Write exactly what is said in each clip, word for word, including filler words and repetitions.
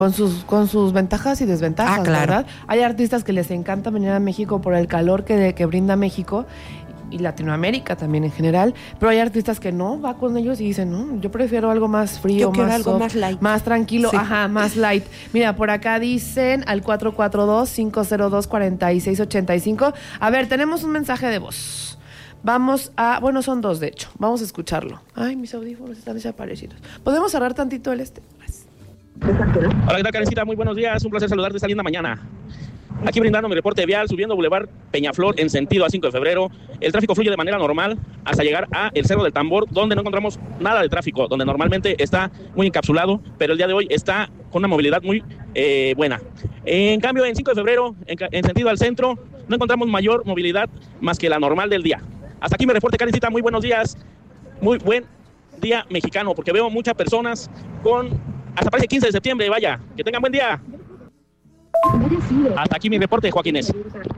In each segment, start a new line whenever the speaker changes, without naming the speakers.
Con sus, con sus ventajas y desventajas,
ah, claro.
¿verdad? Hay artistas que les encanta venir a México por el calor que, que brinda México y Latinoamérica también en general, pero hay artistas que no, va con ellos y dicen, no, yo prefiero algo más frío,
yo quiero
más
algo
soft,
más light.
Más tranquilo,
sí.
ajá, más light. Mira, por acá dicen al cuatro cuatro dos, cinco cero dos, cuatro seis ocho cinco. A ver, tenemos un mensaje de voz. Vamos a, bueno, son dos de hecho, vamos a escucharlo. Ay, mis audífonos están desaparecidos. ¿Podemos cerrar tantito el este?
Hola, ¿qué tal, Karencita? Muy buenos días, un placer saludarte esta linda mañana. Aquí brindando mi reporte vial, subiendo Boulevard Peñaflor en sentido a cinco de febrero. El tráfico fluye de manera normal hasta llegar a el Cerro del Tambor, donde no encontramos nada de tráfico, donde normalmente está muy encapsulado, pero el día de hoy está con una movilidad muy eh, buena. En cambio, en cinco de febrero, en, en sentido al centro, no encontramos mayor movilidad más que la normal del día. Hasta aquí mi reporte, Karencita, muy buenos días, muy buen día mexicano, porque veo muchas personas con... Hasta parece quince de septiembre, vaya. Que tengan buen día. Hasta aquí mi reporte, Joaquines.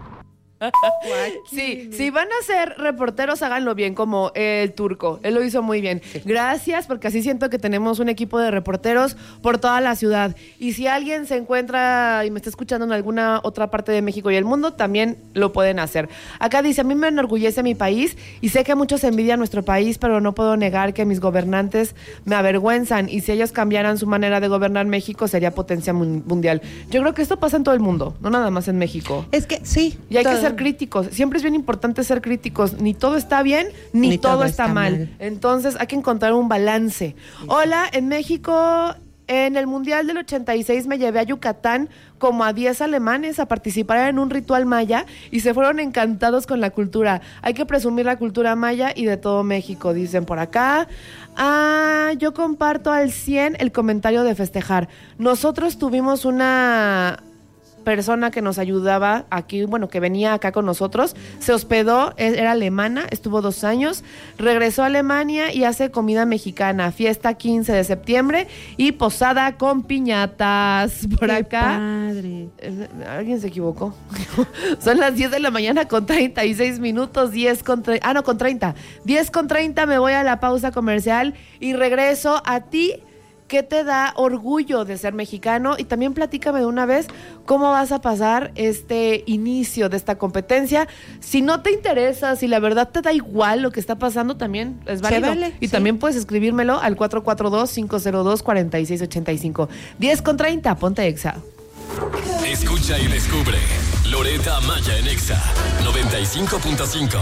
Sí, si van a ser reporteros, háganlo bien, como el Turco. Él lo hizo muy bien. Sí. Gracias, porque así siento que tenemos un equipo de reporteros por toda la ciudad. Y si alguien se encuentra y me está escuchando en alguna otra parte de México y el mundo, también lo pueden hacer. Acá dice, a mí me enorgullece mi país y sé que muchos envidian nuestro país, pero no puedo negar que mis gobernantes me avergüenzan y si ellos cambiaran su manera de gobernar México, sería potencia mundial. Yo creo que esto pasa en todo el mundo, no nada más en México.
Es que sí.
Y hay todo. que ser críticos. Siempre es bien importante ser críticos. Ni todo está bien, ni, ni todo, todo está, está mal. mal. Entonces hay que encontrar un balance. Sí. Hola, en México, en el Mundial del ochenta y seis me llevé a Yucatán como a diez alemanes a participar en un ritual maya y se fueron encantados con la cultura. Hay que presumir la cultura maya y de todo México, dicen por acá. Ah, yo comparto al cien el comentario de festejar. Nosotros tuvimos una... persona que nos ayudaba aquí, bueno, que venía acá con nosotros, se hospedó, era alemana, estuvo dos años, regresó a Alemania y hace comida mexicana, fiesta quince de septiembre y posada con piñatas. Por ¡qué acá
padre!
Alguien se equivocó. Son las diez de la mañana con treinta y seis minutos, diez con treinta, ah no, con treinta, diez con treinta me voy a la pausa comercial y regreso a ti. ¿Qué te da orgullo de ser mexicano? Y también platícame de una vez cómo vas a pasar este inicio de esta competencia. Si no te interesa, si la verdad te da igual lo que está pasando, también es válido.
Vale,
y
sí.
también puedes escribírmelo al cuatro cuatro dos, cinco cero dos, cuatro seis ocho cinco. diez con treinta, ponte Exa.
Escucha y descubre Loreta Maya en Exa noventa y cinco punto cinco.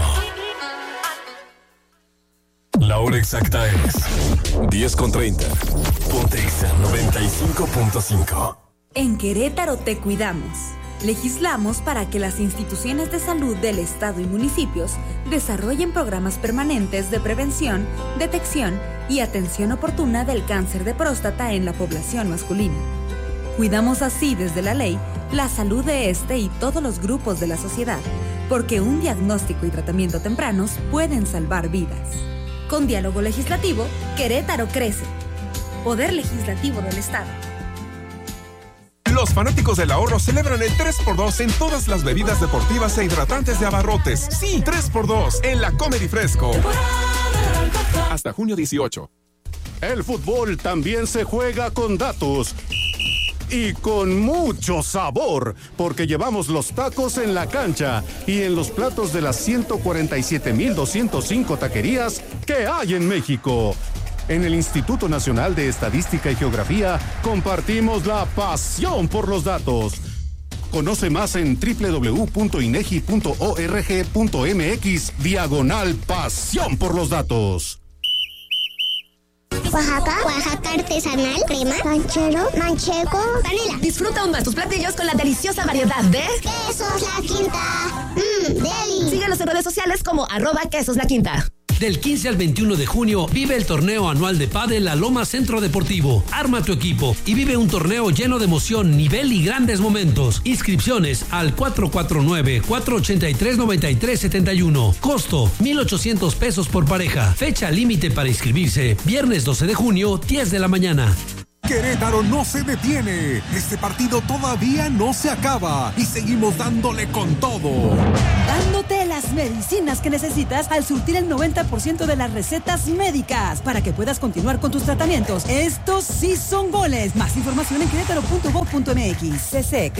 La hora exacta es diez con treinta. Ponte Exa noventa y cinco punto cinco.
En Querétaro te cuidamos. Legislamos para que las instituciones de salud del Estado y municipios desarrollen programas permanentes de prevención, detección y atención oportuna del cáncer de próstata en la población masculina. Cuidamos así desde la ley la salud de este y todos los grupos de la sociedad, porque un diagnóstico y tratamiento tempranos pueden salvar vidas. Con diálogo legislativo, Querétaro crece. Poder Legislativo del Estado.
Los fanáticos del ahorro celebran el tres por dos en todas las bebidas deportivas e hidratantes de Abarrotes. Sí, tres por dos en la Comedy Fresco. Hasta junio dieciocho.
El fútbol también se juega con datos. Y con mucho sabor, porque llevamos los tacos en la cancha y en los platos de las ciento cuarenta y siete mil doscientos cinco taquerías que hay en México. En el Instituto Nacional de Estadística y Geografía compartimos la pasión por los datos. Conoce más en doble u doble u doble u punto inegi punto org punto mx diagonal pasión por los datos.
Oaxaca, Oaxaca artesanal, crema, ranchero, manchego, panela.
Disfruta aún más tus platillos con la deliciosa variedad de
Quesos La Quinta. Mmm, deli.
Síguenos en redes sociales como arroba Quesos La Quinta.
Del quince al veintiuno de junio, vive el torneo anual de pádel La Loma Centro Deportivo. Arma tu equipo y vive un torneo lleno de emoción, nivel y grandes momentos. Inscripciones al cuatro cuatro nueve, cuatro ocho tres, nueve tres siete uno. Costo, mil ochocientos pesos por pareja. Fecha límite para inscribirse, viernes doce de junio, diez de la mañana.
Querétaro no se detiene. Este partido todavía no se acaba y seguimos dándole con todo.
Dándote las medicinas que necesitas al surtir el noventa por ciento de las recetas médicas para que puedas continuar con tus tratamientos. Estos sí son goles. Más información en querétaro punto gob punto m x. C C.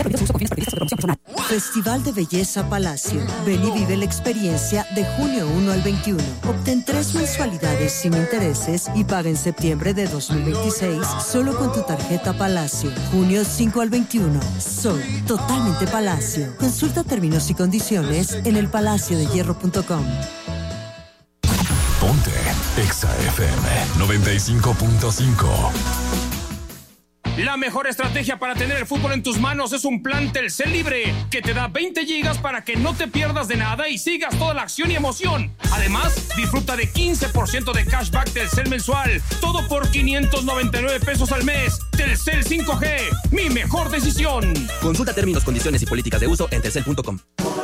Festival de Belleza Palacio. Ven y vive la experiencia de junio primero al veintiuno. Obtén tres mensualidades sin intereses y paga en septiembre de dos mil veintiséis solo con tu tarjeta Palacio. junio cinco al veintiuno. Soy totalmente Palacio. Consulta términos y condiciones en el palacio de hierro punto com.
Ponte Exa F M noventa y cinco punto cinco.
La mejor estrategia para tener el fútbol en tus manos es un plan Telcel Libre que te da veinte gigas para que no te pierdas de nada y sigas toda la acción y emoción. Además, disfruta de quince por ciento de cashback Telcel mensual, todo por quinientos noventa y nueve pesos al mes. Telcel cinco G, mi mejor decisión.
Consulta términos, condiciones y políticas de uso en telcel punto com.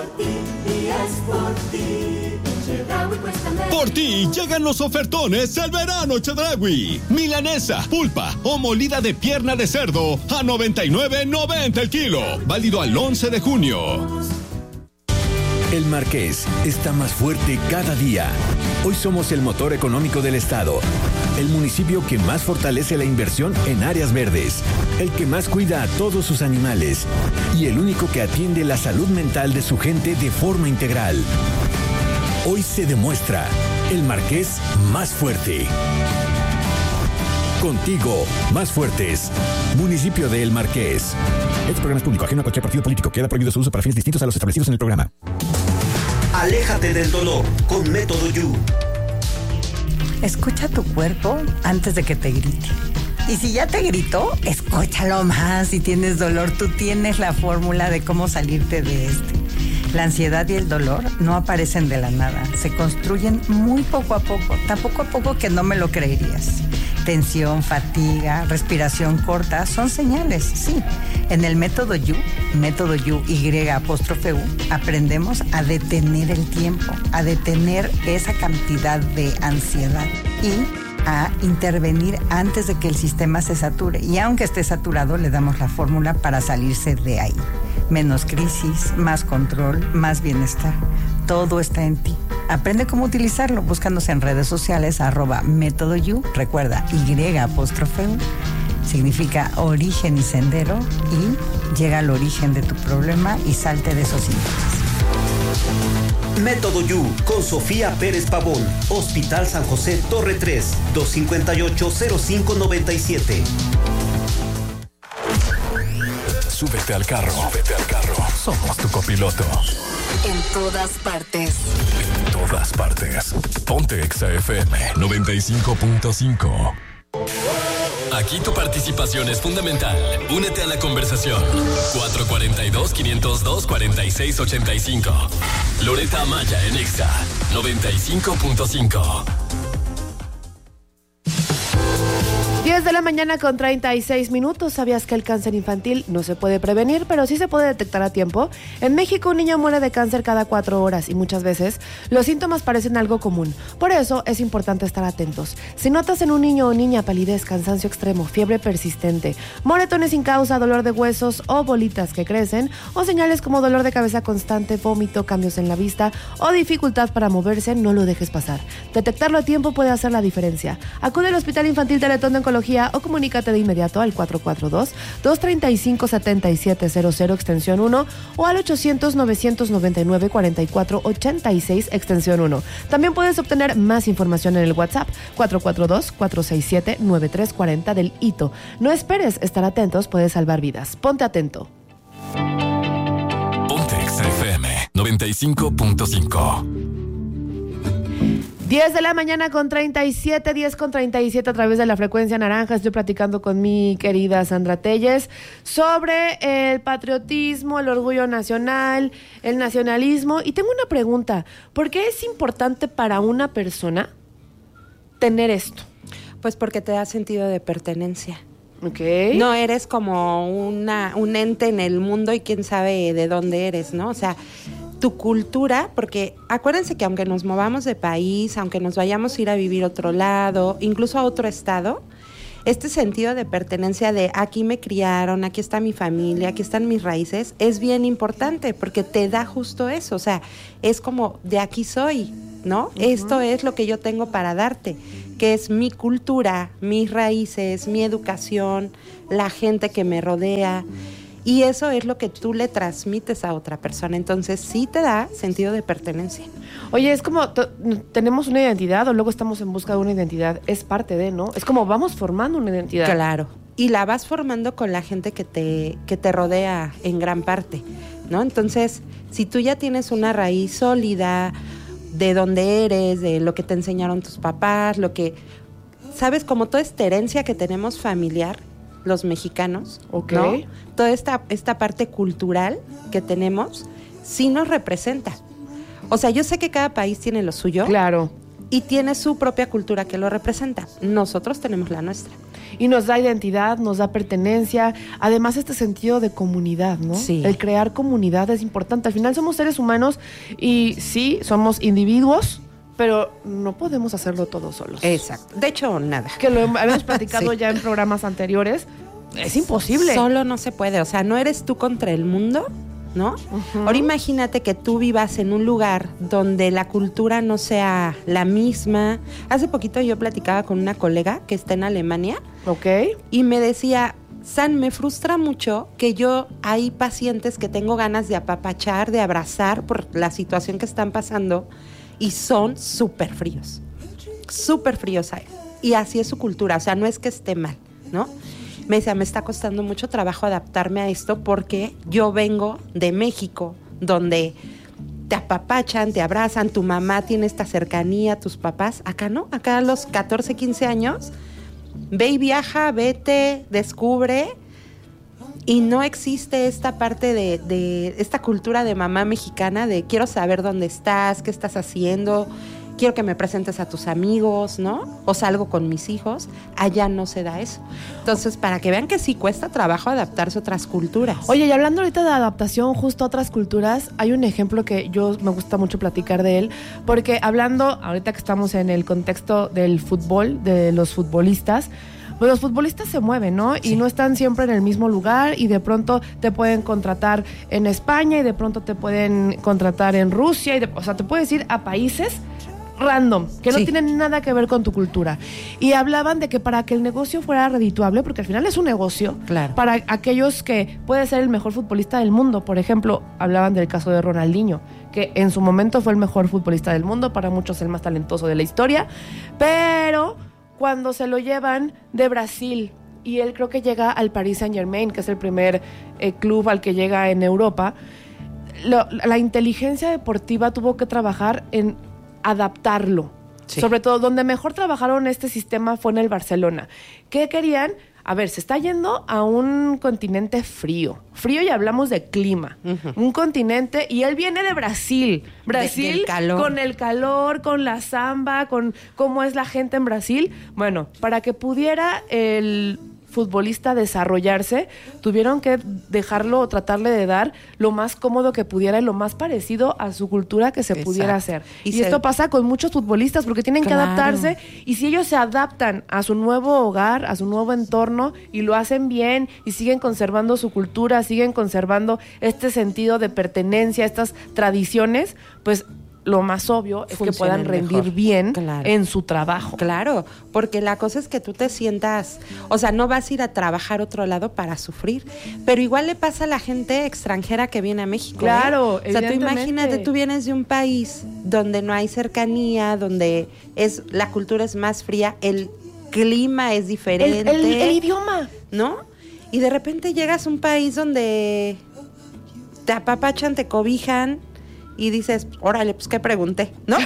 Por ti llegan los ofertones del verano Chedraui. Milanesa, pulpa o molida de pierna de cerdo a noventa y nueve noventa el kilo. Válido al once de junio.
El Marqués está más fuerte cada día. Hoy somos el motor económico del estado, el municipio que más fortalece la inversión en áreas verdes, el que más cuida a todos sus animales y el único que atiende la salud mental de su gente de forma integral. Hoy se demuestra el Marqués más fuerte. Contigo, más fuertes. Municipio de El Marqués. Este programa es público, ajeno a cualquier partido político. Queda prohibido su uso para fines distintos a los establecidos en el programa.
Aléjate del dolor con Método You.
Escucha tu cuerpo antes de que te grite. Y si ya te gritó, escúchalo más. Si tienes dolor, tú tienes la fórmula de cómo salirte de este. La ansiedad y el dolor no aparecen de la nada. Se construyen muy poco a poco. Tan poco a poco que no me lo creerías. Tensión, fatiga, respiración corta son señales, sí. En el método You, método You, Y apóstrofe U, aprendemos a detener el tiempo, a detener esa cantidad de ansiedad y a intervenir antes de que el sistema se sature. Y aunque esté saturado, le damos la fórmula para salirse de ahí. Menos crisis, más control, más bienestar. Todo está en ti. Aprende cómo utilizarlo buscándose en redes sociales, arroba método You. Recuerda, Y apóstrofe U significa origen y sendero, y llega al origen de tu problema y salte de esos síntomas.
Método You con Sofía Pérez Pavón. Hospital San José Torre tres, dos cinco ocho, cero cinco nueve siete.
Súbete al carro. Súbete al carro. Somos tu copiloto.
En todas partes.
En todas partes. Ponte Exa F M noventa y cinco punto cinco.
Aquí tu participación es fundamental. Únete a la conversación. cuatro cuatro dos, cinco cero dos, cuatro seis ocho cinco. Loreta Amaya en Exa noventa y cinco punto cinco.
diez de la mañana con treinta y seis minutos. ¿Sabías que el cáncer infantil no se puede prevenir, pero sí se puede detectar a tiempo? En México, un niño muere de cáncer cada cuatro horas y muchas veces los síntomas parecen algo común. Por eso es importante estar atentos. Si notas en un niño o niña palidez, cansancio extremo, fiebre persistente, moretones sin causa, dolor de huesos o bolitas que crecen, o señales como dolor de cabeza constante, vómito, cambios en la vista o dificultad para moverse, no lo dejes pasar. Detectarlo a tiempo puede hacer la diferencia. Acude al Hospital Infantil Teletón de Oncología o comunícate de inmediato al cuatro cuatro dos, dos tres cinco, siete siete cero cero extensión uno o al ochocientos, novecientos noventa y nueve, cuarenta y cuatro ochenta y seis extensión uno. También puedes obtener más información en el WhatsApp cuatro cuatro dos, cuatro seis siete, nueve tres cuatro cero del hito. No esperes, estar atentos puede salvar vidas. Ponte atento.
Ponte Exa F M noventa y cinco punto cinco.
diez de la mañana con treinta y siete, diez con treinta y siete a través de la frecuencia naranja. Estoy platicando con mi querida Sandra Telles sobre el patriotismo, el orgullo nacional, el nacionalismo. Y tengo una pregunta. ¿Por qué es importante para una persona tener esto?
Pues porque te da sentido de pertenencia.
Okay.
No eres como una, un ente en el mundo y quién sabe de dónde eres, ¿no? O sea, tu cultura, porque acuérdense que aunque nos movamos de país, aunque nos vayamos a ir a vivir a otro lado, incluso a otro estado, este sentido de pertenencia de aquí me criaron, aquí está mi familia, aquí están mis raíces, es bien importante porque te da justo eso, o sea, es como de aquí soy, ¿no? Uh-huh. Esto es lo que yo tengo para darte, que es mi cultura, mis raíces, mi educación, la gente que me rodea. Y eso es lo que tú le transmites a otra persona. Entonces, sí te da sentido de pertenencia.
Oye, es como, t- tenemos una identidad o luego estamos en busca de una identidad. Es parte de, ¿no? Es como vamos formando una identidad.
Claro. Y la vas formando con la gente que te, que te rodea en gran parte, ¿no? Entonces, si tú ya tienes una raíz sólida de dónde eres, de lo que te enseñaron tus papás, lo que... ¿Sabes? Como toda esta herencia que tenemos familiar, los mexicanos,
okay.
¿no? Toda esta, esta parte cultural que tenemos, sí nos representa. O sea, yo sé que cada país tiene lo suyo.
Claro.
Y tiene su propia cultura que lo representa. Nosotros tenemos la nuestra.
Y nos da identidad, nos da pertenencia, además este sentido de comunidad, ¿no?
Sí.
El crear comunidad es importante. Al final somos seres humanos y sí, somos individuos, pero no podemos hacerlo todos solos.
Exacto. De hecho, nada.
Que lo habíamos platicado
sí.
ya en programas anteriores. Es imposible.
Solo no se puede. O sea, no eres tú contra el mundo, ¿no? Uh-huh. Ahora imagínate que tú vivas en un lugar donde la cultura no sea la misma. Hace poquito yo platicaba con una colega que está en Alemania.
Ok.
Y me decía, San, me frustra mucho que yo, hay pacientes que tengo ganas de apapachar, de abrazar por la situación que están pasando. Y son súper fríos, súper fríos. Y así es su cultura, o sea, no es que esté mal, ¿no? Me decía, me está costando mucho trabajo adaptarme a esto porque yo vengo de México, donde te apapachan, te abrazan, tu mamá tiene esta cercanía, tus papás. Acá no, acá a los catorce, quince años, ve y viaja, vete, descubre. Y no existe esta parte de, de esta cultura de mamá mexicana de quiero saber dónde estás, qué estás haciendo, quiero que me presentes a tus amigos, ¿no? O salgo con mis hijos. Allá no se da eso. Entonces, para que vean que sí cuesta trabajo adaptarse a otras culturas.
Oye, y hablando ahorita de adaptación justo a otras culturas, hay un ejemplo que yo me gusta mucho platicar de él, porque hablando, ahorita que estamos en el contexto del fútbol, de los futbolistas, pues los futbolistas se mueven, ¿no? Sí. Y no están siempre en el mismo lugar y de pronto te pueden contratar en España y de pronto te pueden contratar en Rusia. Y de, o sea, te puedes ir a países random, que no sí. tienen nada que ver con tu cultura. Y hablaban de que para que el negocio fuera redituable, porque al final es un negocio,
claro.
para aquellos que puede ser el mejor futbolista del mundo. Por ejemplo, hablaban del caso de Ronaldinho, que en su momento fue el mejor futbolista del mundo, para muchos el más talentoso de la historia, pero... cuando se lo llevan de Brasil y él creo que llega al Paris Saint-Germain, que es el primer eh, club al que llega en Europa, lo, la inteligencia deportiva tuvo que trabajar en adaptarlo. Sí. Sobre todo, donde mejor trabajaron este sistema fue en el Barcelona. ¿Qué querían? A ver, se está yendo a un continente frío. Frío y hablamos de clima. Uh-huh. Un continente, y él viene de Brasil. Brasil,
de, calor.
Con el calor, con la samba, con cómo es la gente en Brasil. Bueno, para que pudiera el futbolista desarrollarse, tuvieron que dejarlo o tratarle de dar lo más cómodo que pudiera y lo más parecido a su cultura que se Exacto. pudiera hacer. Y, y se... esto pasa con muchos futbolistas porque tienen claro. que adaptarse, y si ellos se adaptan a su nuevo hogar, a su nuevo entorno y lo hacen bien y siguen conservando su cultura, siguen conservando este sentido de pertenencia, estas tradiciones, pues lo más obvio es que puedan rendir mejor. bien claro. en su trabajo.
Claro, porque la cosa es que tú te sientas, o sea, no vas a ir a trabajar a otro lado para sufrir, pero igual le pasa a la gente extranjera que viene a México.
Claro,
¿eh? O sea, tú imagínate, tú vienes de un país donde no hay cercanía, donde es la cultura es más fría, el clima es diferente.
El, el, el idioma.
¿No? Y de repente llegas a un país donde te apapachan, te cobijan, y dices, órale, pues qué pregunté, ¿no?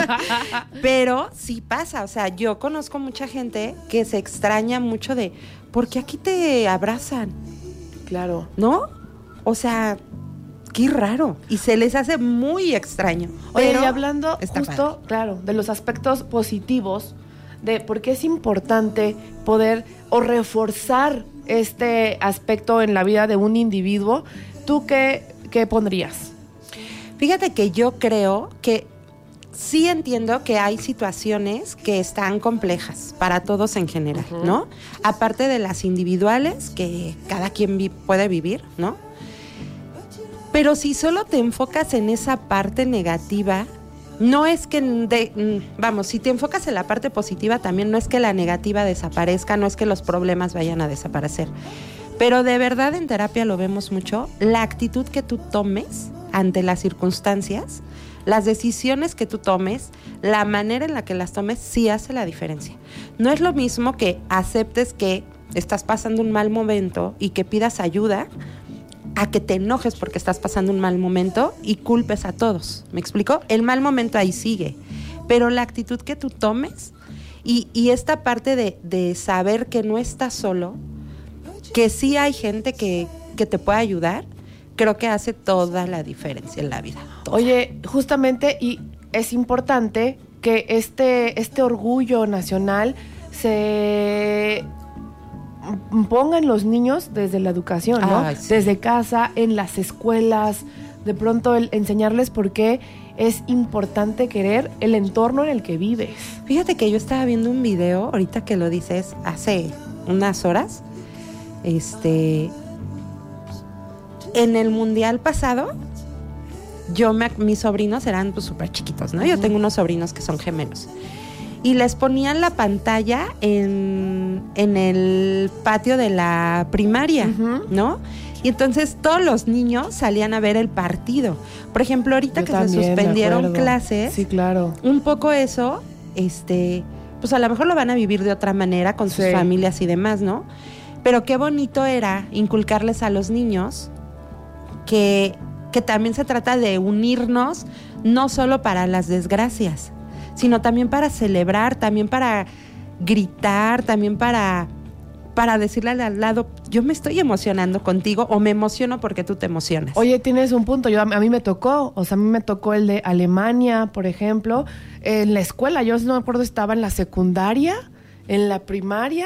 Pero sí pasa, o sea, yo conozco mucha gente que se extraña mucho de, ¿por qué aquí te abrazan?
Claro.
¿No? O sea, qué raro. Y se les hace muy extraño.
Oye,
pero
y hablando justo, padre. claro, de los aspectos positivos, de por qué es importante poder o reforzar este aspecto en la vida de un individuo, ¿tú qué, qué pondrías?
Fíjate que yo creo que sí entiendo que hay situaciones que están complejas para todos en general, uh-huh. ¿no? Aparte de las individuales que cada quien vi- puede vivir, ¿no? Pero si solo te enfocas en esa parte negativa, no es que, de, vamos, si te enfocas en la parte positiva también, no es que la negativa desaparezca, no es que los problemas vayan a desaparecer. Pero de verdad en terapia lo vemos mucho, la actitud que tú tomes ante las circunstancias, las decisiones que tú tomes, la manera en la que las tomes, sí hace la diferencia. No es lo mismo que aceptes que estás pasando un mal momento y que pidas ayuda, a que te enojes porque estás pasando un mal momento y culpes a todos. ¿Me explico? El mal momento ahí sigue, pero la actitud que tú tomes y, y esta parte de, de saber que no estás solo, que sí hay gente que, que te puede ayudar, creo que hace toda la diferencia en la vida. Toda.
Oye, justamente, y es importante que este, este orgullo nacional se ponga en los niños desde la educación, ¿no? Ay, sí. Desde casa, en las escuelas, de pronto el enseñarles por qué es importante querer el entorno en el que vives.
Fíjate que yo estaba viendo un video, ahorita que lo dices, hace unas horas, este, en el mundial pasado, yo me, mis sobrinos eran pues súper chiquitos, ¿no? Uh-huh. Yo tengo unos sobrinos que son gemelos. Y les ponían la pantalla en, en el patio de la primaria, uh-huh. ¿no? Y entonces todos los niños salían a ver el partido. Por ejemplo, ahorita Yo que también, se suspendieron clases,
sí, claro.
un poco eso, este, pues a lo mejor lo van a vivir de otra manera con sus sí. familias y demás, ¿no? Pero qué bonito era inculcarles a los niños que, que también se trata de unirnos no solo para las desgracias, sino también para celebrar, también para gritar, también para, para decirle al lado, yo me estoy emocionando contigo o me emociono porque tú te emocionas.
Oye, tienes un punto, yo a mí me tocó, o sea, a mí me tocó el de Alemania, por ejemplo, en la escuela, yo no me acuerdo, estaba en la secundaria, en la primaria,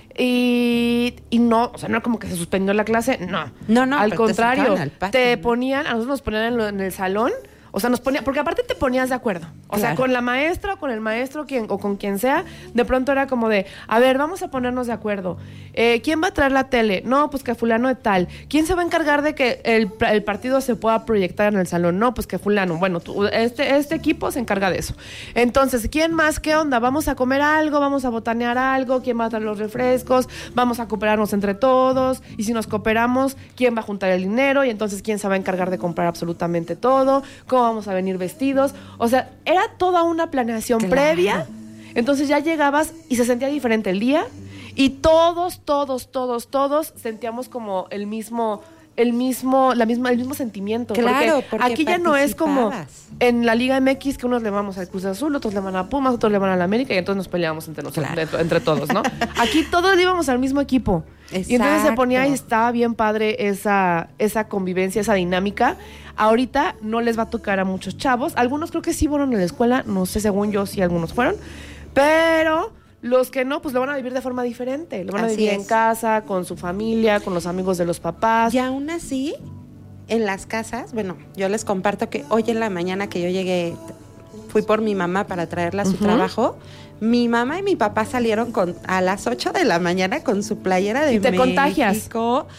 y, y no, o sea, no como que se suspendió la clase, no.
No, no,
al contrario,
te, al patio,
te
¿no?
ponían, a nosotros nos ponían en, lo, en el salón. O sea, nos ponía, porque aparte te ponías de acuerdo. O claro. sea, con la maestra o con el maestro quien, o con quien sea, de pronto era como de, a ver, vamos a ponernos de acuerdo. Eh, ¿Quién va a traer la tele? No, pues que fulano de tal. ¿Quién se va a encargar de que el, el partido se pueda proyectar en el salón? No, pues que fulano. Bueno, tú, este, este equipo se encarga de eso. Entonces, ¿quién más? ¿Qué onda? ¿Vamos a comer algo? ¿Vamos a botanear algo? ¿Quién va a traer los refrescos? ¿Vamos a cooperarnos entre todos? Y si nos cooperamos, ¿quién va a juntar el dinero? Y entonces, ¿quién se va a encargar de comprar absolutamente todo? ¿Cómo vamos a venir vestidos? O sea, era toda una planeación claro. previa. Entonces ya llegabas y se sentía diferente el día y todos, todos, todos, todos sentíamos como el mismo, el mismo, la misma, el mismo sentimiento.
Claro,
porque, porque aquí ya no es como en la Liga M X que unos le vamos al Cruz Azul, otros le van a Pumas, otros le van a la América y entonces nos peleábamos entre nosotros, claro. entre, entre todos, ¿no? Aquí todos íbamos al mismo equipo. Exacto. Y entonces se ponía y estaba bien padre esa, esa convivencia, esa dinámica. Ahorita no les va a tocar a muchos chavos. Algunos creo que sí fueron a la escuela, no sé, según yo sí algunos fueron, pero los que no, pues lo van a vivir de forma diferente. Lo van así a vivir es. En casa, con su familia, con los amigos de los papás.
Y aún así, en las casas, bueno, yo les comparto que hoy en la mañana que yo llegué, fui por mi mamá para traerla a su uh-huh. trabajo. Mi mamá y mi papá salieron con, a las ocho de la mañana con su playera de
y te
México,
contagias.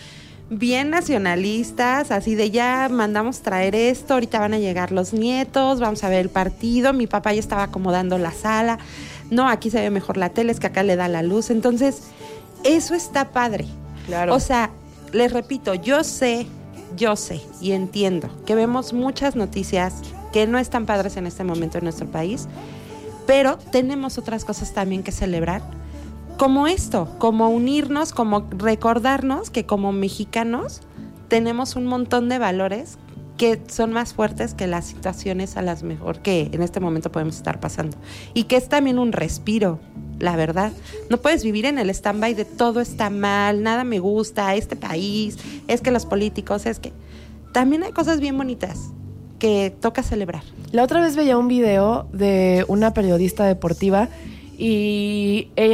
Bien nacionalistas, así de ya mandamos traer esto, ahorita van a llegar los nietos, vamos a ver el partido, mi papá ya estaba acomodando la sala, no, aquí se ve mejor la tele, es que acá le da la luz, entonces eso está padre.
Claro.
O sea, les repito, yo sé, yo sé y entiendo que vemos muchas noticias que no están padres en este momento en nuestro país, pero tenemos otras cosas también que celebrar, como esto, como unirnos, como recordarnos que como mexicanos tenemos un montón de valores que son más fuertes que las situaciones a las mejor que en este momento podemos estar pasando. Y que es también un respiro, la verdad. No puedes vivir en el stand-by de todo está mal, nada me gusta, este país, es que los políticos, es que... También hay cosas bien bonitas que toca celebrar.
La otra vez veía un video de una periodista deportiva y ella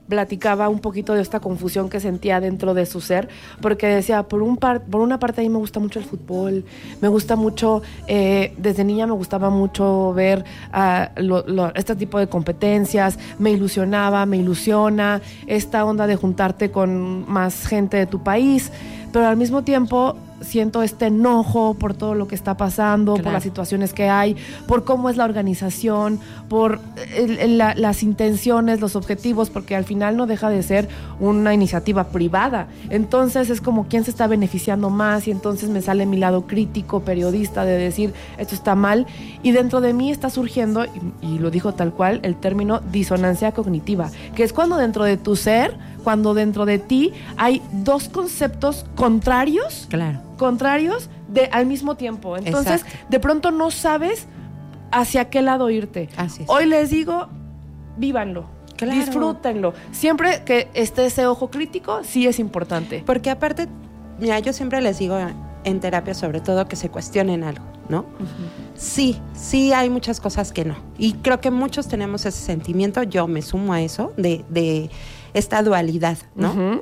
platicaba un poquito de esta confusión que sentía dentro de su ser, porque decía, por un par, por una parte a mí me gusta mucho el fútbol, me gusta mucho, eh, desde niña me gustaba mucho ver uh, lo, lo, este tipo de competencias, me ilusionaba, me ilusiona esta onda de juntarte con más gente de tu país, pero al mismo tiempo siento este enojo por todo lo que está pasando, claro. por las situaciones que hay, por cómo es la organización, por el, el, la, las intenciones, los objetivos, porque al final no deja de ser una iniciativa privada. Entonces es como quién se está beneficiando más, y entonces me sale mi lado crítico, periodista, de decir esto está mal, y dentro de mí está surgiendo, y, y lo dijo tal cual, el término disonancia cognitiva, que es cuando dentro de tu ser, cuando dentro de ti hay dos conceptos contrarios,
claro.
contrarios de, al mismo tiempo. Entonces, exacto. de pronto no sabes hacia qué lado irte.
Así es.
Hoy les digo, vívanlo, claro. disfrútenlo. Siempre que esté ese ojo crítico, sí es importante.
Porque aparte, mira, yo siempre les digo en terapia, sobre todo, que se cuestionen algo, ¿no? Uh-huh. Sí, sí hay muchas cosas que no. Y creo que muchos tenemos ese sentimiento, yo me sumo a eso, de... de esta dualidad, ¿no? Uh-huh.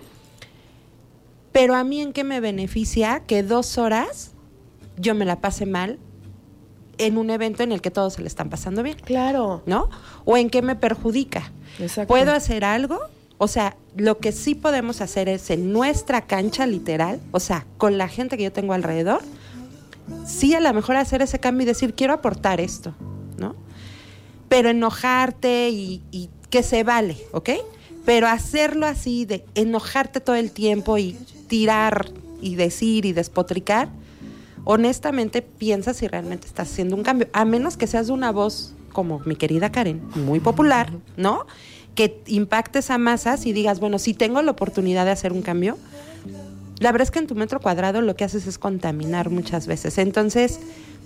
Pero a mí, ¿en qué me beneficia que dos horas yo me la pase mal en un evento en el que todos se le están pasando bien?
Claro.
¿No? ¿O en qué me perjudica?
Exacto.
¿Puedo hacer algo? O sea, lo que sí podemos hacer es en nuestra cancha literal, o sea, con la gente que yo tengo alrededor, sí a lo mejor hacer ese cambio y decir, quiero aportar esto, ¿no? Pero enojarte y, y que se vale, ¿ok? Pero hacerlo así, de enojarte todo el tiempo y tirar y decir y despotricar, honestamente piensa si realmente estás haciendo un cambio. A menos que seas una voz como mi querida Karen, muy popular, ¿no? Que impactes a masas y digas, bueno, si tengo la oportunidad de hacer un cambio, la verdad es que en tu metro cuadrado lo que haces es contaminar muchas veces. Entonces,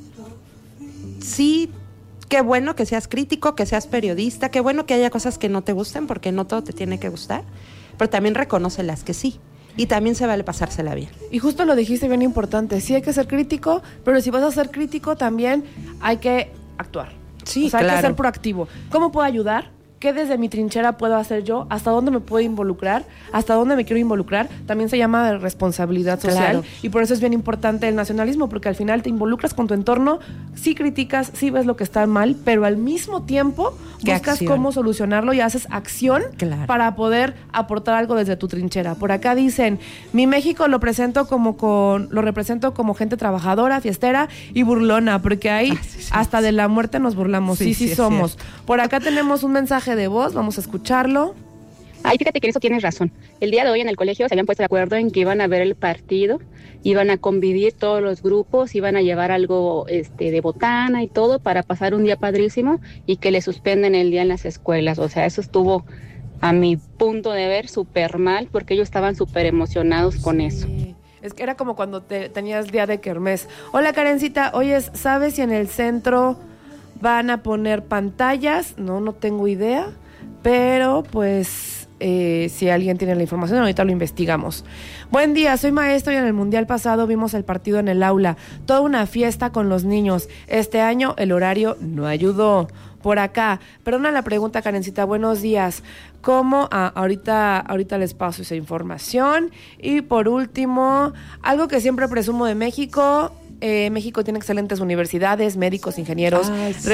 sí... Qué bueno que seas crítico, que seas periodista, qué bueno que haya cosas que no te gusten, porque no todo te tiene que gustar, pero también reconoce las que sí. Y también se vale pasársela bien.
Y justo lo dijiste bien importante, sí hay que ser crítico, pero si vas a ser crítico también hay que actuar.
Sí,
o sea,
claro.
hay que ser proactivo. ¿Cómo puedo ayudar? ¿Qué desde mi trinchera puedo hacer yo? ¿Hasta dónde me puedo involucrar? ¿Hasta dónde me quiero involucrar? También se llama responsabilidad social. Claro. Y por eso es bien importante el nacionalismo, porque al final te involucras con tu entorno, sí criticas, sí ves lo que está mal, pero al mismo tiempo buscas acción? Cómo solucionarlo y haces acción claro. para poder aportar algo desde tu trinchera. Por acá dicen, mi México lo presento como con, lo represento como gente trabajadora, fiestera y burlona, porque ahí ah, sí, sí, hasta sí. de la muerte nos burlamos. Sí, sí, sí, sí somos. Por acá tenemos un mensaje de voz, vamos a escucharlo.
Ay, fíjate que en eso tienes razón. El día de hoy en el colegio se habían puesto de acuerdo en que iban a ver el partido, iban a convivir todos los grupos, iban a llevar algo este, de botana y todo para pasar un día padrísimo, y que le suspenden el día en las escuelas. O sea, eso estuvo, a mi punto de ver, súper mal, porque ellos estaban súper emocionados con eso.
Es que era como cuando te, tenías día de kermés. Hola, Karencita, oyes, ¿sabes si en el centro van a poner pantallas? No, no tengo idea, pero pues eh, si alguien tiene la información, ahorita lo investigamos. Buen día, soy maestro y en el Mundial pasado vimos el partido en el aula, toda una fiesta con los niños. Este año el horario no ayudó. Por acá, perdona la pregunta, Karencita, buenos días. ¿Cómo? Ah, ahorita, ahorita les paso esa información. Y por último, algo que siempre presumo de México... Eh, México tiene excelentes universidades, médicos, ingenieros, Ay, sí.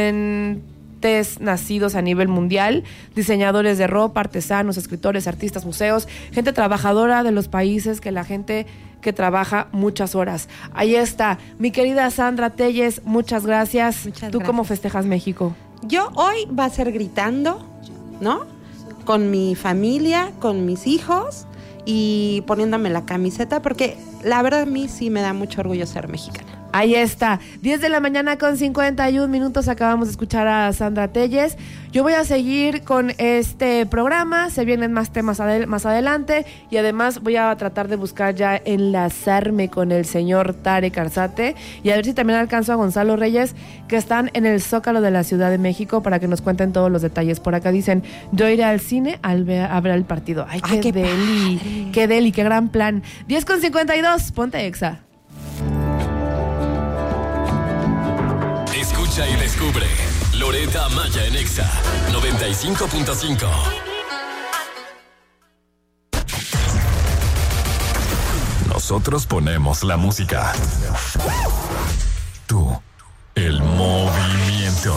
recientes nacidos a nivel mundial, diseñadores de ropa, artesanos, escritores, artistas, museos, gente trabajadora de los países, que la gente que trabaja muchas horas. Ahí está, mi querida Sandra Telles, muchas gracias.
Muchas
¿Tú
gracias.
cómo festejas México?
Yo hoy va a ser gritando, ¿no? Con mi familia, con mis hijos, y poniéndome la camiseta, porque la verdad a mí sí me da mucho orgullo ser mexicana.
Ahí está, diez de la mañana con cincuenta y un minutos, acabamos de escuchar a Sandra Telles. Yo voy a seguir con este programa, se vienen más temas adel- más adelante, y además voy a tratar de buscar ya enlazarme con el señor Tarek Arzate, y a ver si también alcanzo a Gonzalo Reyes, que están en el Zócalo de la Ciudad de México, para que nos cuenten todos los detalles. Por acá dicen, yo iré al cine al ver, a ver el partido. Ay, qué, Ay, qué deli, padre. qué deli, qué gran plan. diez con cincuenta y dos, ponte Exa.
Escucha y descubre Loreta Maya en Exa noventa y cinco punto cinco.
Nosotros ponemos la música. Tú, el movimiento.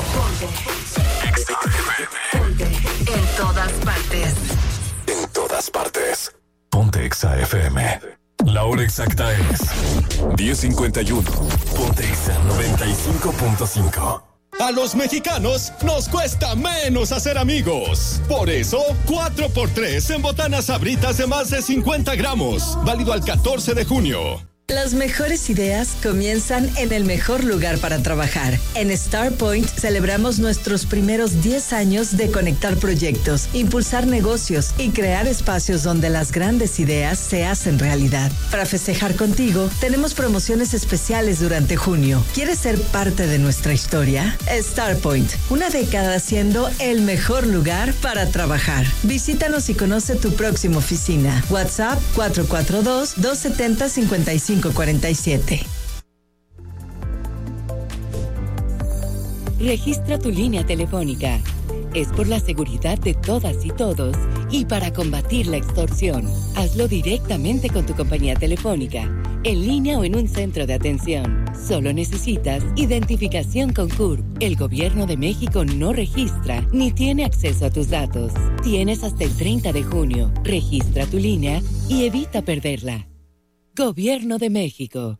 En todas partes.
En todas partes. Ponte Exa F M. La hora exacta es diez cincuenta y uno. Ponte Exa noventa y cinco punto cinco.
A los mexicanos nos cuesta menos hacer amigos. Por eso, cuatro por tres en botanas Sabritas de más de cincuenta gramos. Válido al catorce de junio.
Las mejores ideas comienzan en el mejor lugar para trabajar. En StarPoint celebramos nuestros primeros diez años de conectar proyectos, impulsar negocios y crear espacios donde las grandes ideas se hacen realidad. Para festejar contigo, tenemos promociones especiales durante junio. ¿Quieres ser parte de nuestra historia? StarPoint, una década siendo el mejor lugar para trabajar. Visítanos y conoce tu próxima oficina. WhatsApp cuatro cuatro dos, dos siete cero, cinco cinco cuatro siete.
Registra tu línea telefónica. Es por la seguridad de todas y todos y para combatir la extorsión. Hazlo directamente con tu compañía telefónica, en línea o en un centro de atención. Solo necesitas identificación con C U R P. El Gobierno de México no registra ni tiene acceso a tus datos. Tienes hasta el treinta de junio. Registra tu línea y evita perderla. Gobierno de México.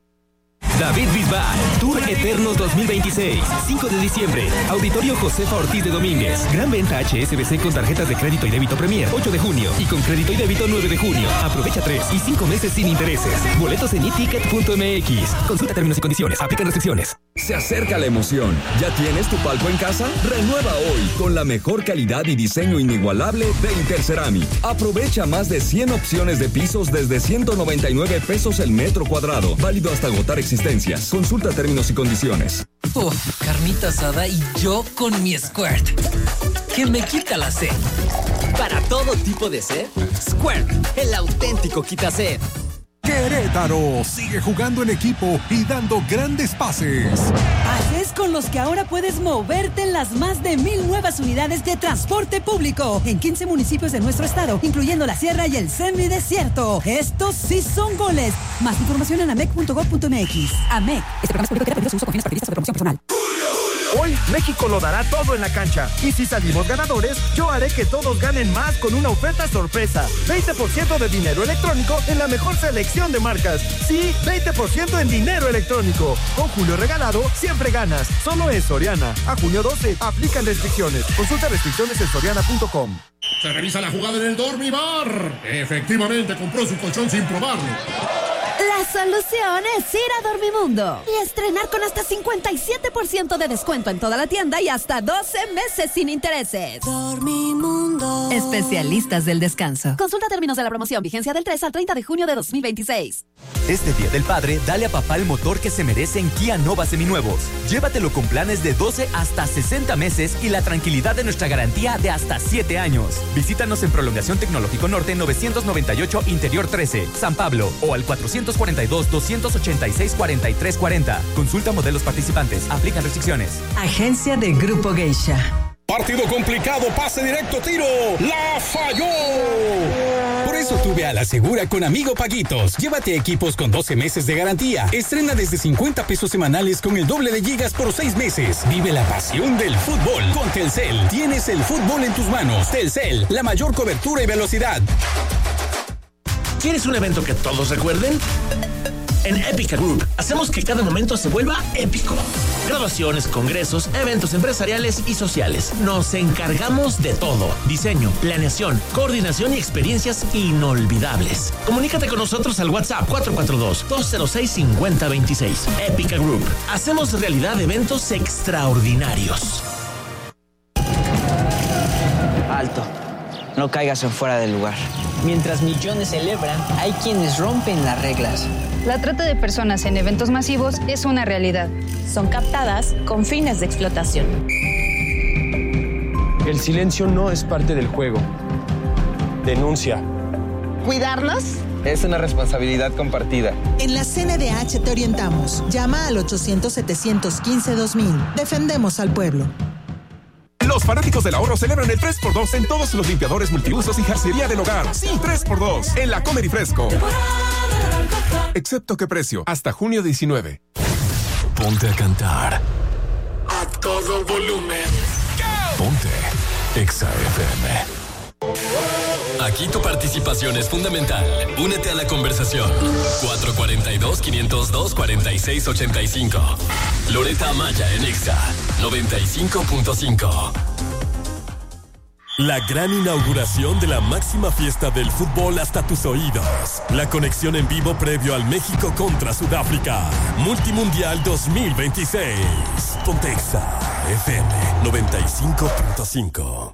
David Bisbal, Tour Eternos dos mil veintiséis, cinco de diciembre, Auditorio Josefa Ortiz de Domínguez. Gran venta H S B C con tarjetas de crédito y débito Premier, ocho de junio, y con crédito y débito nueve de junio. Aprovecha tres y cinco meses sin intereses. Boletos en iticket punto m x. Consulta términos y condiciones. Aplican restricciones.
Se acerca la emoción. ¿Ya tienes tu palco en casa? Renueva hoy con la mejor calidad y diseño inigualable de Interceramic. Aprovecha más de cien opciones de pisos desde ciento noventa y nueve pesos el metro cuadrado. Válido hasta agotar existencias. Consulta términos y condiciones.
Uf, carnita asada y yo con mi Squirt, que me quita la sed.
Para todo tipo de sed, Squirt, el auténtico quita sed.
Querétaro sigue jugando en equipo y dando grandes pases.
Pases con los que ahora puedes moverte en las más de mil nuevas unidades de transporte público en quince municipios de nuestro estado, incluyendo la sierra y el semidesierto. Estos sí son goles. Más información en amec punto gob punto m x. AMEC. Este programa es público que permite su uso con fines partidistas o de promoción personal.
Hoy México lo dará todo en la cancha. Y si salimos ganadores, yo haré que todos ganen más con una oferta sorpresa. veinte por ciento de dinero electrónico en la mejor selección de marcas. Sí, veinte por ciento en dinero electrónico. Con Julio Regalado, siempre ganas. Solo en Soriana. A junio doce, aplican restricciones. Consulta restricciones en soriana punto com.
Se revisa la jugada en el Dormibar. Efectivamente, compró su colchón sin probarlo.
La solución es ir a Dormimundo y estrenar con hasta cincuenta y siete por ciento de descuento en toda la tienda y hasta doce meses sin intereses. Dormimundo. Especialistas del descanso. Consulta términos de la promoción. Vigencia del tres al treinta de junio de dos mil veintiséis.
Este Día del Padre, dale a papá el motor que se merece en Kia Nova Seminuevos. Llévatelo con planes de doce hasta sesenta meses y la tranquilidad de nuestra garantía de hasta siete años. Visítanos en Prolongación Tecnológico Norte novecientos noventa y ocho Interior trece, San Pablo, o al cuatrocientos cuarenta y dos, doscientos ochenta y seis, cuarenta y tres cuarenta. Consulta modelos participantes. Aplican restricciones.
Agencia de Grupo Geisha.
Partido complicado, pase directo, tiro. ¡La falló! Por eso tuve a la segura con Amigo Paguitos. Llévate equipos con doce meses de garantía. Estrena desde cincuenta pesos semanales con el doble de gigas por seis meses. Vive la pasión del fútbol con Telcel. Tienes el fútbol en tus manos. Telcel, la mayor cobertura y velocidad.
¿Quieres un evento que todos recuerden? En Épica Group hacemos que cada momento se vuelva épico. Graduaciones, congresos, eventos empresariales y sociales. Nos encargamos de todo. Diseño, planeación, coordinación y experiencias inolvidables. Comunícate con nosotros al WhatsApp cuatro cuatro dos, dos cero seis, cinco cero dos seis. Épica Group. Hacemos realidad eventos extraordinarios.
Alto. No caigas en fuera del lugar. Mientras millones celebran, hay quienes rompen las reglas.
La trata de personas en eventos masivos es una realidad.
Son captadas con fines de explotación.
El silencio no es parte del juego. Denuncia.
¿Cuidarnos?
Es una responsabilidad compartida.
En la C N D H te orientamos. Llama al ochocientos, setecientos quince, dos mil. Defendemos al pueblo.
Los fanáticos del ahorro celebran el tres por dos en todos los limpiadores multiusos y jarcería del hogar. Sí, tres por dos en la Comer y Fresco. excepto qué precio, hasta junio diecinueve.
Ponte a cantar.
A todo volumen.
Ponte Exa F M.
Aquí tu participación es fundamental. Únete a la conversación. cuatro cuatro dos, cinco cero dos, cuatro seis ocho cinco. Loreta Amaya en Exa noventa y cinco punto cinco.
La gran inauguración de la máxima fiesta del fútbol hasta tus oídos. La conexión en vivo previo al México contra Sudáfrica. Multimundial dos mil veintiséis. Ponte Exa F M noventa y cinco punto cinco.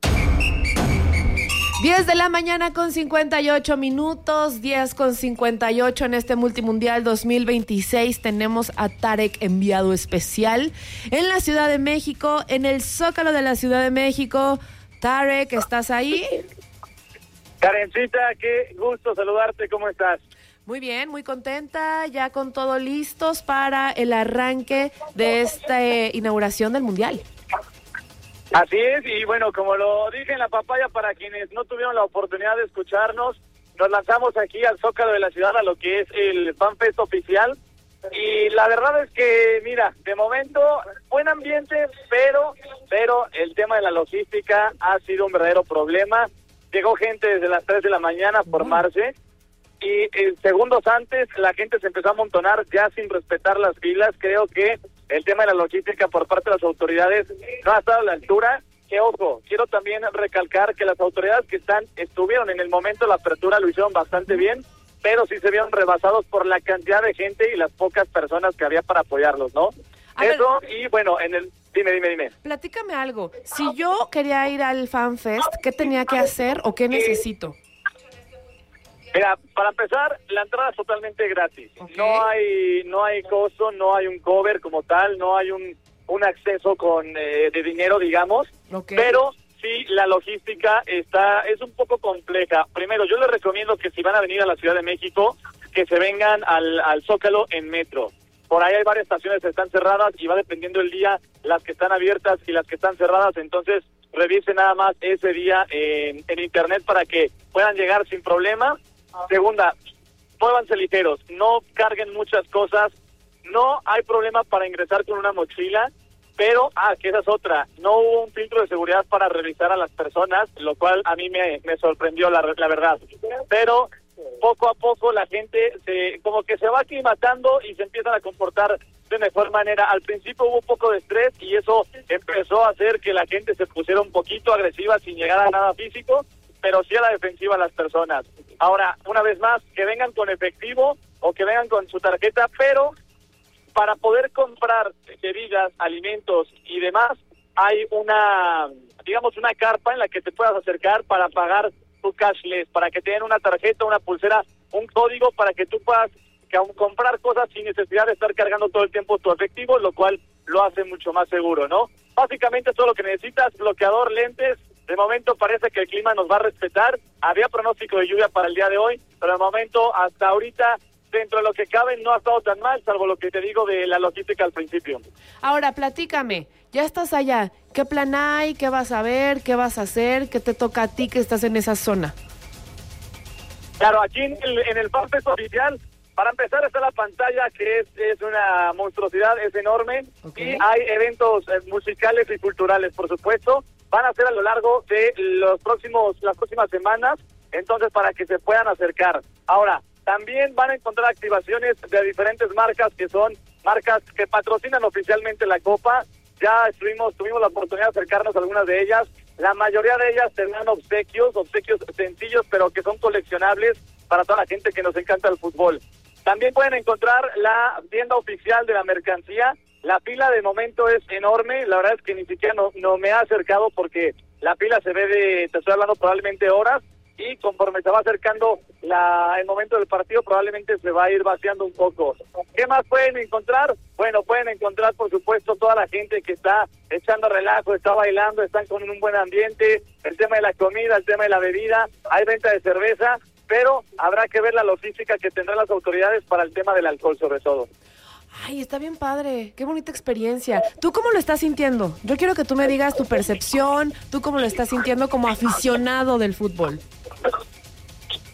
diez de la mañana con cincuenta y ocho minutos, diez con cincuenta y ocho en este Multimundial dos mil veintiséis. Tenemos a Tarek, enviado especial, en la Ciudad de México, en el Zócalo de la Ciudad de México. Tarek, ¿estás ahí?
Karencita, qué gusto saludarte, ¿cómo estás?
Muy bien, muy contenta, ya con todo listos para el arranque de esta eh, inauguración del Mundial.
Así es, y bueno, como lo dije en la papaya, para quienes no tuvieron la oportunidad de escucharnos, nos lanzamos aquí al Zócalo de la ciudad, a lo que es el FanFest oficial, y la verdad es que, mira, de momento, buen ambiente, pero, pero el tema de la logística ha sido un verdadero problema. Llegó gente desde las tres de la mañana a formarse, y eh, segundos antes la gente se empezó a amontonar ya sin respetar las filas. Creo que el tema de la logística por parte de las autoridades no ha estado a la altura. Que ojo, quiero también recalcar que las autoridades que están estuvieron en el momento de la apertura lo hicieron bastante bien, pero sí se vieron rebasados por la cantidad de gente y las pocas personas que había para apoyarlos, ¿no? A Eso, ver, y bueno, en el... Dime, dime, dime.
Platícame algo. Si yo quería ir al FanFest, ¿qué tenía que hacer o qué necesito?
Mira, para empezar, la entrada es totalmente gratis. Okay. No hay no hay costo, no hay un cover como tal, no hay un, un acceso con eh, de dinero, digamos. Okay. Pero sí, la logística está es un poco compleja. Primero, yo les recomiendo que si van a venir a la Ciudad de México, que se vengan al, al Zócalo en metro. Por ahí hay varias estaciones que están cerradas y va dependiendo el día las que están abiertas y las que están cerradas. Entonces, revisen nada más ese día en, en internet para que puedan llegar sin problema. Segunda, muévanse ligeros, no carguen muchas cosas, no hay problema para ingresar con una mochila, pero, ah, que esa es otra, no hubo un filtro de seguridad para revisar a las personas, lo cual a mí me, me sorprendió, la, la verdad. Pero poco a poco la gente se como que se va aclimatando y se empiezan a comportar de mejor manera. Al principio hubo un poco de estrés y eso empezó a hacer que la gente se pusiera un poquito agresiva sin llegar a nada físico, pero sí a la defensiva las personas. Ahora, una vez más, que vengan con efectivo o que vengan con su tarjeta, pero para poder comprar bebidas, alimentos y demás, hay una, digamos, una carpa en la que te puedas acercar para pagar tu cashless, para que te den una tarjeta, una pulsera, un código para que tú puedas comprar cosas sin necesidad de estar cargando todo el tiempo tu efectivo, lo cual lo hace mucho más seguro, ¿no? Básicamente todo lo que necesitas, bloqueador, lentes. De momento parece que el clima nos va a respetar. Había pronóstico de lluvia para el día de hoy, pero de momento, hasta ahorita, dentro de lo que cabe, no ha estado tan mal, salvo lo que te digo de la logística al principio.
Ahora, platícame, ya estás allá. ¿Qué plan hay? ¿Qué vas a ver? ¿Qué vas a hacer? ¿Qué te toca a ti que estás en esa zona?
Claro, aquí en el, en el FanFest oficial, para empezar está la pantalla, que es, es una monstruosidad, es enorme. Okay. Y hay eventos eh, musicales y culturales, por supuesto. Van a ser a lo largo de los próximos las próximas semanas, entonces para que se puedan acercar. Ahora, también van a encontrar activaciones de diferentes marcas que son marcas que patrocinan oficialmente la Copa. Ya estuvimos, tuvimos la oportunidad de acercarnos a algunas de ellas. La mayoría de ellas tendrán obsequios, obsequios sencillos, pero que son coleccionables para toda la gente que nos encanta el fútbol. También pueden encontrar la tienda oficial de la mercancía. La fila de momento es enorme, la verdad es que ni siquiera no, no me ha acercado porque la fila se ve de, te estoy hablando probablemente horas, y conforme se va acercando la, el momento del partido probablemente se va a ir vaciando un poco. ¿Qué más pueden encontrar? Bueno, pueden encontrar por supuesto toda la gente que está echando relajo, está bailando, están con un buen ambiente, el tema de la comida, el tema de la bebida, hay venta de cerveza, pero habrá que ver la logística que tendrán las autoridades para el tema del alcohol sobre todo.
Ay, está bien padre, qué bonita experiencia. ¿Tú cómo lo estás sintiendo? Yo quiero que tú me digas tu percepción, tú cómo lo estás sintiendo como aficionado del fútbol.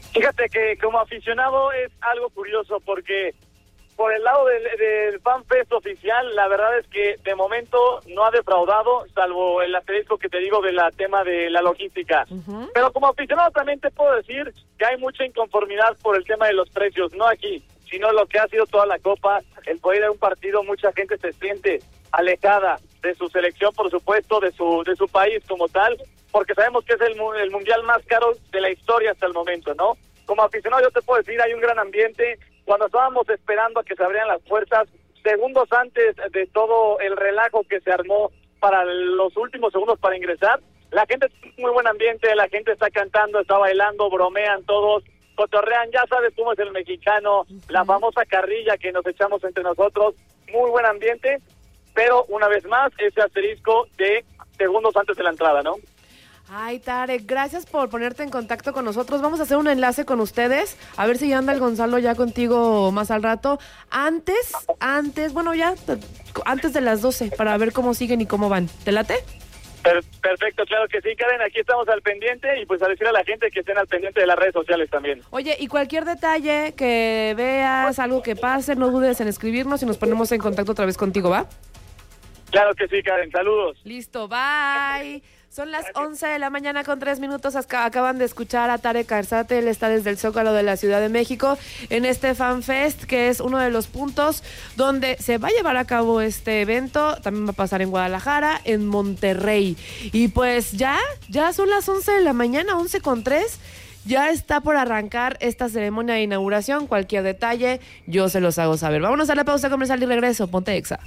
Fíjate que como aficionado es algo curioso porque por el lado del, del FanFest oficial, la verdad es que de momento no ha defraudado, salvo el asterisco que te digo del tema de la logística. Uh-huh. Pero como aficionado también te puedo decir que hay mucha inconformidad por el tema de los precios, no aquí, sino lo que ha sido toda la Copa, el poder de un partido, mucha gente se siente alejada de su selección, por supuesto, de su de su país como tal, porque sabemos que es el, el mundial más caro de la historia hasta el momento, ¿no? Como aficionado yo te puedo decir, hay un gran ambiente. Cuando estábamos esperando a que se abrieran las puertas, segundos antes de todo el relajo que se armó para los últimos segundos para ingresar, la gente tiene muy buen ambiente, la gente está cantando, está bailando, bromean todos, cotorrean, ya sabes cómo es el mexicano, uh-huh. la famosa carrilla que nos echamos entre nosotros, muy buen ambiente, pero una vez más, ese asterisco de segundos antes de la entrada, ¿no?
Ay, Tarek, gracias por ponerte en contacto con nosotros. Vamos a hacer un enlace con ustedes, a ver si ya anda el Gonzalo ya contigo más al rato. Antes, antes, bueno, ya, antes de las doce, para ver cómo siguen y cómo van. ¿Te late?
Per- perfecto, claro que sí, Karen, aquí estamos al pendiente y pues a decir a la gente que estén al pendiente de las redes sociales también.
Oye, y cualquier detalle que veas, algo que pase, no dudes en escribirnos y nos ponemos en contacto otra vez contigo, ¿va?
Claro que sí, Karen, saludos.
Listo, bye. Son las once de la mañana con tres minutos. Acaban de escuchar a Tarek Arzate. Él está desde el Zócalo de la Ciudad de México en este FanFest, que es uno de los puntos donde se va a llevar a cabo este evento. También va a pasar en Guadalajara, en Monterrey. Y pues ya, ya son las once de la mañana, once con tres. Ya está por arrancar esta ceremonia de inauguración. Cualquier detalle, yo se los hago saber. Vámonos a la pausa comercial y regreso. Ponte Exa.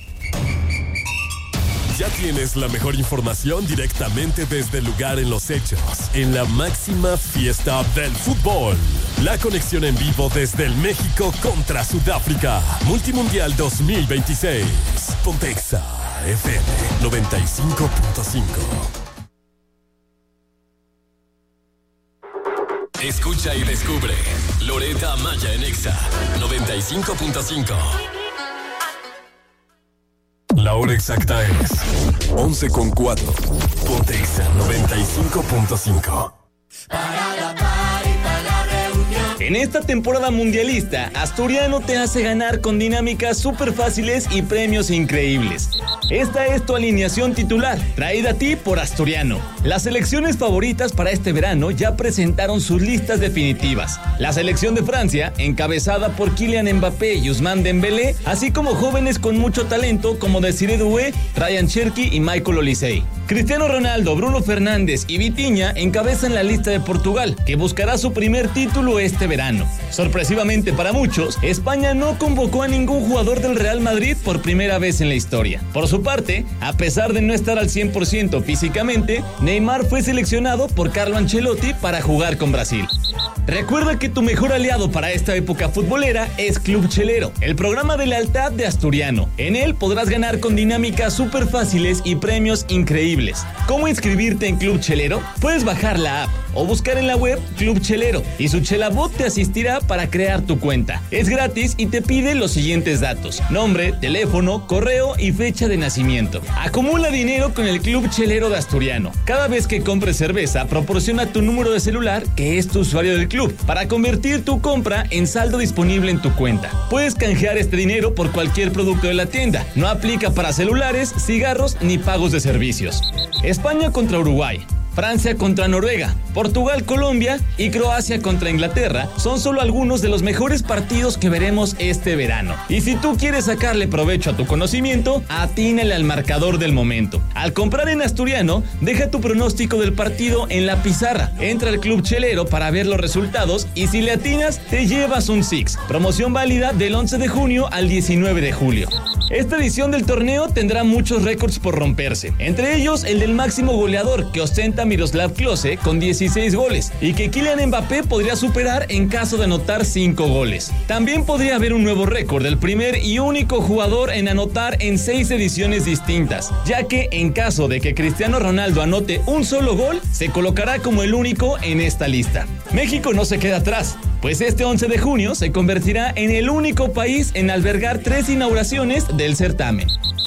Ya tienes la mejor información directamente desde el lugar en los hechos, en la máxima fiesta del fútbol. La conexión en vivo desde el México contra Sudáfrica. Multimundial dos mil veintiséis. Ponte Exa F M noventa y cinco punto cinco.
Escucha y descubre Loreta Maya en Exa noventa y cinco punto cinco.
La hora exacta es once con cuatro. Ponte Exa noventa y cinco punto cinco.
En esta temporada mundialista, Asturiano te hace ganar con dinámicas súper fáciles y premios increíbles. Esta es tu alineación titular, traída a ti por Asturiano. Las selecciones favoritas para este verano ya presentaron sus listas definitivas. La selección de Francia, encabezada por Kylian Mbappé y Ousmane Dembélé, así como jóvenes con mucho talento como Desiré Doué, Ryan Cherki y Michael Olise. Cristiano Ronaldo, Bruno Fernández y Vitinha encabezan la lista de Portugal, que buscará su primer título este verano. Sorpresivamente para muchos, España no convocó a ningún jugador del Real Madrid por primera vez en la historia. Por su parte, a pesar de no estar al cien por ciento físicamente, Neymar fue seleccionado por Carlo Ancelotti para jugar con Brasil. Recuerda que tu mejor aliado para esta época futbolera es Club Chelero, el programa de lealtad de Asturiano. En él podrás ganar con dinámicas súper fáciles y premios increíbles. ¿Cómo inscribirte en Club Chelero? Puedes bajar la app o buscar en la web Club Chelero y su Chelabot te asistirá para crear tu cuenta. Es gratis y te pide los siguientes datos: nombre, teléfono, correo y fecha de nacimiento. Acumula dinero con el Club Chelero de Asturiano. Cada vez que compres cerveza, proporciona tu número de celular, que es tu usuario del club, para convertir tu compra en saldo disponible en tu cuenta. Puedes canjear este dinero por cualquier producto de la tienda. No aplica para celulares, cigarros ni pagos de servicios. España contra Uruguay, Francia contra Noruega, Portugal, Colombia y Croacia contra Inglaterra son solo algunos de los mejores partidos que veremos este verano. Y si tú quieres sacarle provecho a tu conocimiento, atínale al marcador del momento. Al comprar en Asturiano, deja tu pronóstico del partido en la pizarra. Entra al Club Chelero para ver los resultados y si le atinas, te llevas un Six. Promoción válida del once de junio al diecinueve de julio. Esta edición del torneo tendrá muchos récords por romperse, entre ellos el del máximo goleador que ostenta Miroslav Klose con dieciséis goles y que Kylian Mbappé podría superar en caso de anotar cinco goles. También podría haber un nuevo récord del primer y único jugador en anotar en seis ediciones distintas, ya que en caso de que Cristiano Ronaldo anote un solo gol, se colocará como el único en esta lista. México no se queda atrás, pues este once de junio se convertirá en el único país en albergar tres inauguraciones del certamen.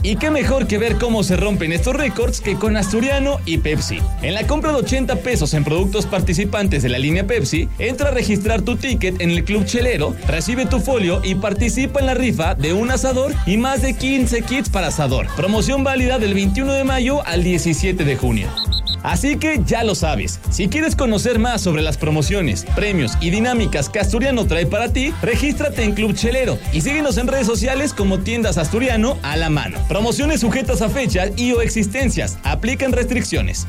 Y qué mejor que ver cómo se rompen estos récords que con Asturiano y Pepsi. En la compra de ochenta pesos en productos participantes de la línea Pepsi, entra a registrar tu ticket en el Club Chelero, recibe tu folio y participa en la rifa de un asador y más de quince kits para asador. Promoción válida del veintiuno de mayo al diecisiete de junio. Así que ya lo sabes, si quieres conocer más sobre las promociones, premios y dinámicas que Asturiano trae para ti, regístrate en Club Chelero y síguenos en redes sociales como Tiendas Asturiano a la mano. Promociones sujetas a fechas y o existencias, aplican restricciones.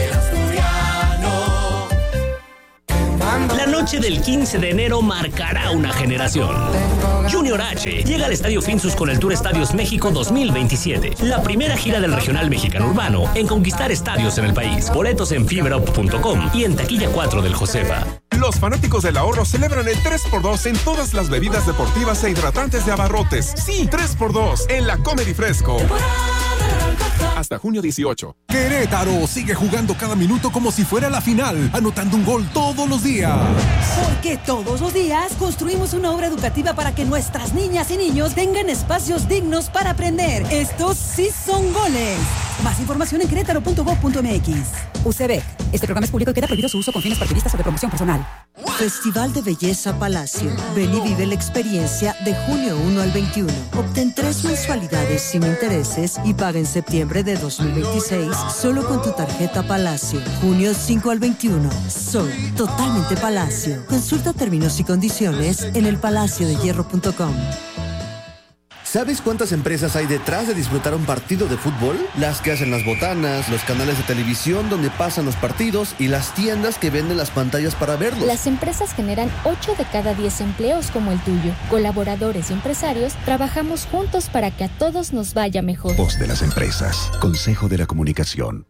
La noche del quince de enero marcará una generación. Junior H llega al Estadio Finsus con el Tour Estadios México dos mil veintisiete, la primera gira del regional mexicano urbano en conquistar estadios en el país. Boletos en fiberop punto com y en taquilla cuatro del Josefa.
Los fanáticos del ahorro celebran el tres por dos en todas las bebidas deportivas e hidratantes de Abarrotes. Sí, tres por dos en la Comedy Fresco. Hasta junio dieciocho.
Querétaro sigue jugando cada minuto como si fuera la final, anotando un gol todos los días.
Porque todos los días construimos una obra educativa para que nuestras niñas y niños tengan espacios dignos para aprender. Estos sí son goles. Más información en querétaro punto gob punto mx. U C B. Este programa es público y queda prohibido su uso con fines partidistas o de promoción personal.
Festival de Belleza Palacio. Ven y vive la experiencia de junio uno al veintiuno. Obtén tres mensualidades sin intereses y paga en septiembre de dos mil veintiséis solo con tu tarjeta Palacio. Junio cinco al veintiuno. Soy totalmente Palacio. Consulta términos y condiciones en el palacio de hierro punto com.
¿Sabes cuántas empresas hay detrás de disfrutar un partido de fútbol? Las que hacen las botanas, los canales de televisión donde pasan los partidos y las tiendas que venden las pantallas para verlos.
Las empresas generan ocho de cada diez empleos como el tuyo. Colaboradores y empresarios trabajamos juntos para que a todos nos vaya mejor.
Voz de las empresas. Consejo de la Comunicación.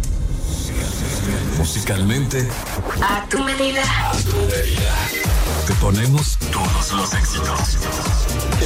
Musicalmente,
a tu medida.
a tu medida. Te ponemos todos los éxitos.